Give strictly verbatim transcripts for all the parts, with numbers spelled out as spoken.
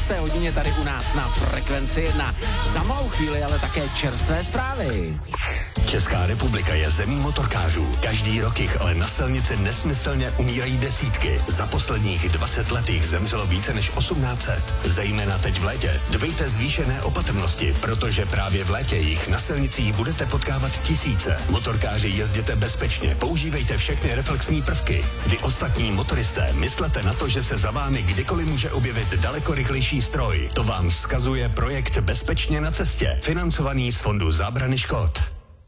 šesté hodině tady u nás na Frekvenci jedna. Za malou chvíli ale také čerstvé zprávy. Česká republika je zemí motorkářů. Každý rok jich ale na silnici nesmyslně umírají desítky. Za posledních dvacet let jich zemřelo více než osmnáct set. Zejména teď v létě. Dbejte zvýšené opatrnosti, protože právě v létě jich na silnicích budete potkávat tisíce. Motorkáři, jezděte bezpečně, používejte všechny reflexní prvky. Vy ostatní motoristé, myslete na to, že se za vámi kdykoliv může objevit daleko rychlejší stroj. To vám vzkazuje projekt Bezpečně na cestě, financovaný z Fondu zábrany škod.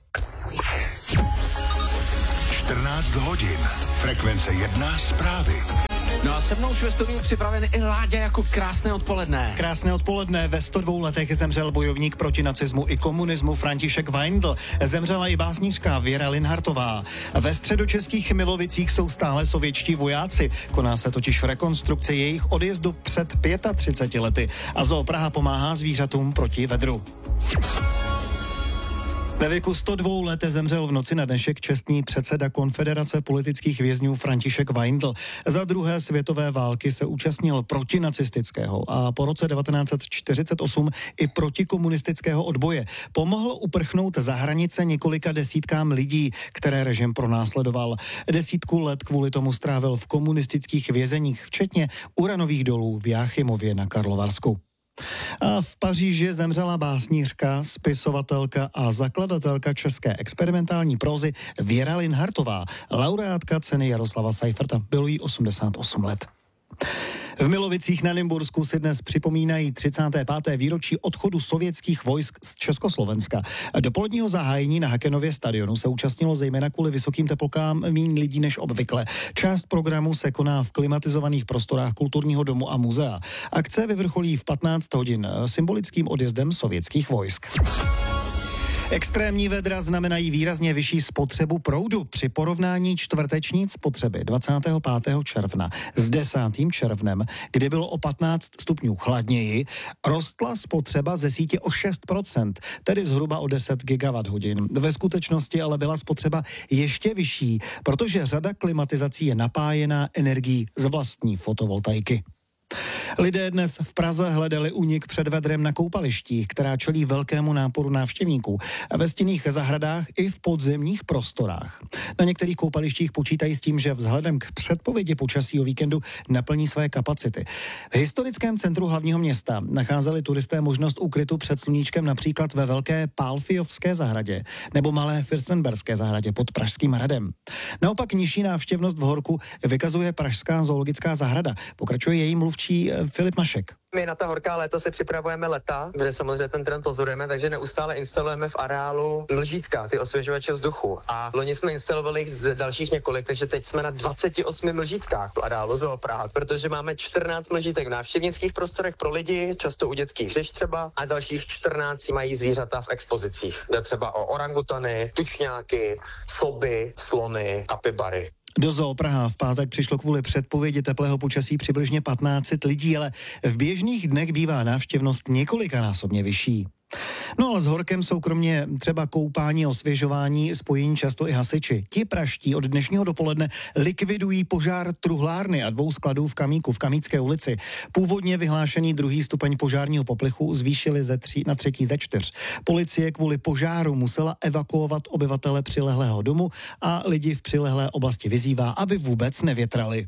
čtrnáct hodin. Frekvence jedna zprávy. No a se mnou už ve studiu připraven i Láďa jako krásné odpoledne. Krásné odpoledne. Ve sto dvou letech zemřel bojovník proti nacismu i komunismu František Weindl. Zemřela i básnířka Věra Linhartová. Ve středočeských Milovicích jsou stále sovětští vojáci. Koná se totiž rekonstrukce jejich odjezdu před třiceti pěti lety. A Zoo Praha pomáhá zvířatům proti vedru. Ve věku sto dvou let zemřel v noci na dnešek čestný předseda Konfederace politických vězňů František Weindl. Za druhé světové války se účastnil protinacistického a po roce devatenáct set čtyřicet osm i protikomunistického odboje. Pomohl uprchnout za hranice několika desítkám lidí, které režim pronásledoval. Desítku let kvůli tomu strávil v komunistických vězeních, včetně uranových dolů v Jáchymově na Karlovarsku. A v Paříži zemřela básnířka, spisovatelka a zakladatelka české experimentální prózy Věra Linhartová, laureátka ceny Jaroslava Seiferta. Bylo jí osmdesát osm let. V Milovicích na Nymbursku si dnes připomínají třicáté páté výročí odchodu sovětských vojsk z Československa. Dopoledního zahájení na Hakenově stadionu se účastnilo zejména kvůli vysokým teplotám méně lidí než obvykle. Část programu se koná v klimatizovaných prostorách kulturního domu a muzea. Akce vyvrcholí v patnáct hodin symbolickým odjezdem sovětských vojsk. Extrémní vedra znamenají výrazně vyšší spotřebu proudu. Při porovnání čtvrteční spotřeby dvacátého pátého června s desátým červnem, kdy bylo o patnáct stupňů chladněji, rostla spotřeba ze sítě o šest procent, tedy zhruba o deset gigawatthodin. Ve skutečnosti ale byla spotřeba ještě vyšší, protože řada klimatizací je napájená energií z vlastní fotovoltaiky. Lidé dnes v Praze hledali únik před vedrem na koupalištích, která čelí velkému náporu návštěvníků. Ve stinných zahradách i v podzemních prostorách. Na některých koupalištích počítají s tím, že vzhledem k předpovědi počasí o víkendu naplní své kapacity. V historickém centru hlavního města nacházeli turisté možnost úkrytu před sluníčkem například ve velké Pálfiovské zahradě nebo malé Fürstenberské zahradě pod Pražským hradem. Naopak nižší návštěvnost v Horku vykazuje Pražská zoologická zahrada. Pokračuje její mluvčí Filip Mašek. My na ta horká léta si připravujeme leta, kde samozřejmě ten trend pozorujeme, takže neustále instalujeme v areálu mlžítka, ty osvěžovače vzduchu. A loni jsme instalovali jich z dalších několik, takže teď jsme na dvaceti osmi mlžítkách v areálu Zoo Praha, protože máme čtrnáct mlžítek v návštěvnických prostorech pro lidi, často u dětských hřiš třeba, a dalších čtrnáct mají zvířata v expozicích. Jde třeba o orangutany, tučňáky, soby, slony, kapibary. Do Zoo Praha v pátek přišlo kvůli předpovědi teplého počasí přibližně patnáct set lidí, ale v běžných dnech bývá návštěvnost několikanásobně vyšší. No ale s Horkem jsou kromě třeba koupání a osvěžování spojení často i hasiči. Ti praští od dnešního dopoledne likvidují požár truhlárny a dvou skladů v Kamíku v Kamícké ulici. Původně vyhlášený druhý stupeň požárního poplichu zvýšili ze tří na třetí ze čtyř. Policie kvůli požáru musela evakuovat obyvatele přilehlého domu a lidi v přilehlé oblasti vyzývá, aby vůbec nevětrali.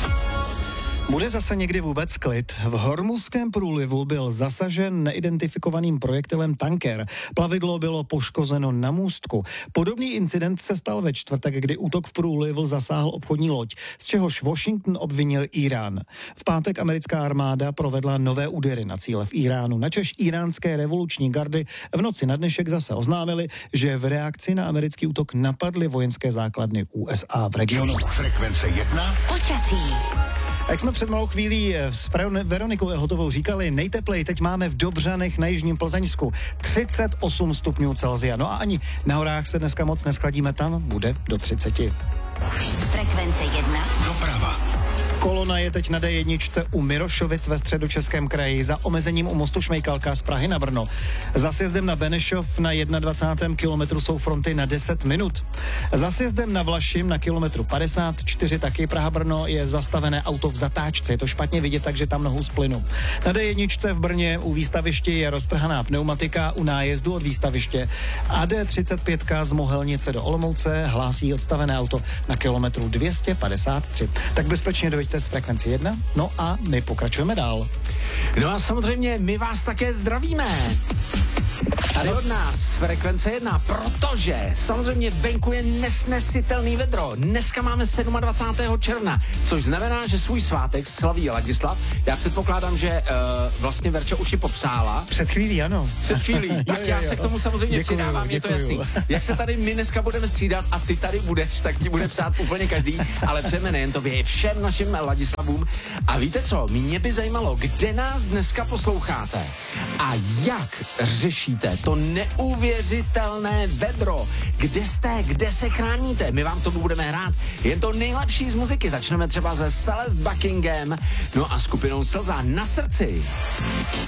Bude zase někdy vůbec klid? V Hormuzském průlivu byl zasažen neidentifikovaným projektilem tanker. Plavidlo bylo poškozeno na můstku. Podobný incident se stal ve čtvrtek, kdy útok v průlivu zasáhl obchodní loď, z čehož Washington obvinil Irán. V pátek americká armáda provedla nové údery na cíle v Iránu, načež iránské revoluční gardy v noci na dnešek zase oznámili, že v reakci na americký útok napadly vojenské základny U S A v regionu. Frekvence jedna. Počasí. Jak jsme před malou chvílí s Veronikou Hotovou říkali, nejteplej teď máme v Dobřanech na jižním Plzeňsku. třicet osm stupňů Celsia. No a ani na horách se dneska moc neschladíme, tam bude do třiceti. Frekvence jedna. Doprava. Kolona je teď na D jedna u Mirošovic ve Středočeském kraji, za omezením u mostu Šmejkalka z Prahy na Brno. Za sjezdem na Benešov na dvacátém prvním kilometru jsou fronty na deset minut. Za sjezdem na Vlašim na kilometru padesát čtyři taky Praha-Brno je zastavené auto v zatáčce. Je to špatně vidět, takže tam nohu splynu. Na D jedna v Brně u výstaviště je roztrhaná pneumatika u nájezdu od výstaviště. A D třicet pět z Mohelnice do Olomouce hlásí odstavené auto na kilometru dvě stě padesát tři. Tak bezpečně dojeďte z frekvenci jedna. No a my pokračujeme dál. No a samozřejmě my vás také zdravíme. Tady od nás frekvence jedna, protože samozřejmě venku je nesnesitelný vedro. Dneska máme dvacátého sedmého června, což znamená, že svůj svátek slaví Ladislav. Já předpokládám, že uh, vlastně Verča už ji popsála. Před chvílí, ano. Před chvílí. Tak jo, jo, já se k tomu samozřejmě děkuju, přidávám, děkuju. Je to jasný. Jak se tady my dneska budeme střídat a ty tady budeš, tak ti bude psát úplně každý, ale přejeme nejen tobě, všem našim Ladislavům. A víte co, mě by zajímalo, kde nás dneska posloucháte a jak řešíte to neuvěřitelné vedro. Kde jste, kde se chráníte? My vám tomu budeme hrát. Je to nejlepší z muziky. Začneme třeba ze Celeste Buckingham, no a skupinou Slza na srdci.